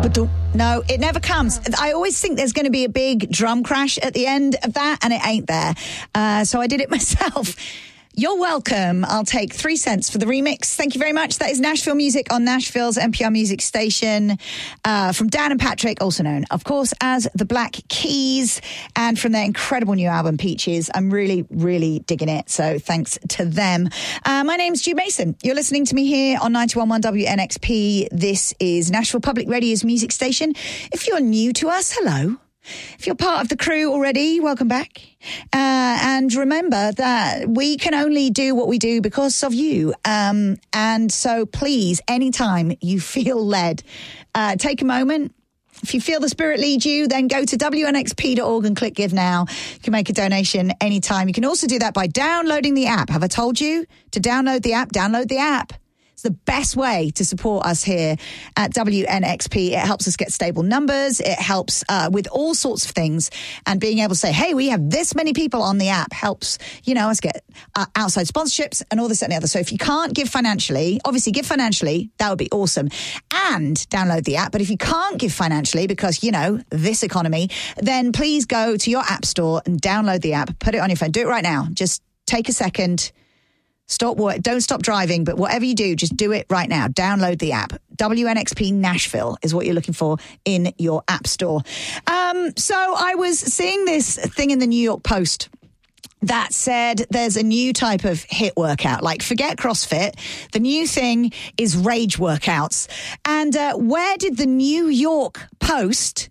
No, it never comes. I always think there's going to be a big drum crash at the end of that, and it ain't there. So I did it myself. You're welcome. I'll take 3 cents for the remix. Thank you very much. That is Nashville Music on Nashville's NPR Music Station from Dan and Patrick, also known, of course, as the Black Keys, and from their incredible new album, Peaches. I'm really, really digging it, so thanks to them. My name's Jude Mason. You're listening to me here on 91.1 WNXP. This is Nashville Public Radio's music station. If you're new to us, hello. If you're part of the crew already, welcome back. And remember that we can only do what we do because of you. And so please, anytime you feel led, take a moment. If you feel the spirit lead you, then go to wnxp.org and click Give Now. You can make a donation anytime. You can also do that by downloading the app. Have I told you to download the app? Download the app. The best way to support us here at WNXP. It helps us get stable numbers. It helps with all sorts of things. And being able to say, hey, we have this many people on the app helps, us get outside sponsorships and all this and the other. So if you can't give financially, obviously give financially. That would be awesome. And download the app. But if you can't give financially because, this economy, then please go to your app store and download the app. Put it on your phone. Do it right now. Just take a second. Don't stop driving, but whatever you do, just do it right now. Download the app. WNXP Nashville is what you're looking for in your app store. So I was seeing this thing in the New York Post that said there's a new type of HIIT workout. Like, forget CrossFit. The new thing is rage workouts. And where did the New York Post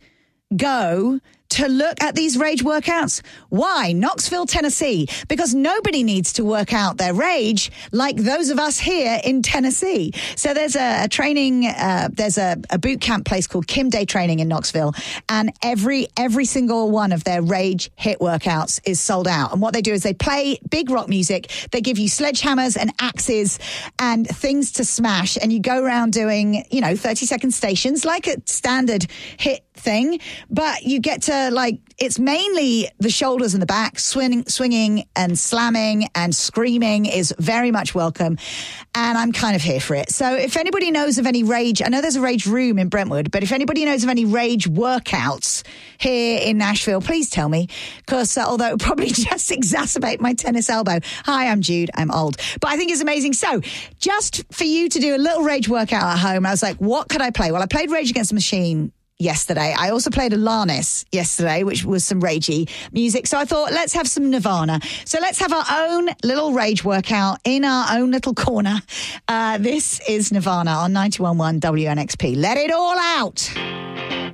go to look at these rage workouts? Why? Knoxville, Tennessee. Because nobody needs to work out their rage like those of us here in Tennessee. So there's a training, there's a boot camp place called Kim Day Training in Knoxville, and every single one of their rage HIIT workouts is sold out. And what they do is they play big rock music. They give you sledgehammers and axes and things to smash, and you go around doing, 30-second stations like a standard HIIT thing, but you get to, it's mainly the shoulders and the back. Swinging and slamming and screaming is very much welcome, and I'm kind of here for it. So if anybody knows of any rage, I know there's a rage room in Brentwood, but if anybody knows of any rage workouts here in Nashville, please tell me, because although it would probably just exacerbate my tennis elbow. Hi, I'm Jude. I'm old, but I think it's amazing. So just for you to do a little rage workout at home, I was like, what could I play? Well, I played Rage Against the Machine yesterday. I also played Alanis yesterday, which was some ragey music. So I thought, let's have some Nirvana. So let's have our own little rage workout in our own little corner. This is Nirvana on 91.1 WNXP. Let it all out.